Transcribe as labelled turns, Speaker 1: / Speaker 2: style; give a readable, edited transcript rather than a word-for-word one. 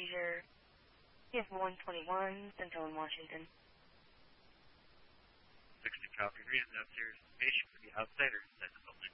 Speaker 1: Leisure. We have 121 Central in Washington.
Speaker 2: 60 copy. Read that serious information for the outside or inside the building.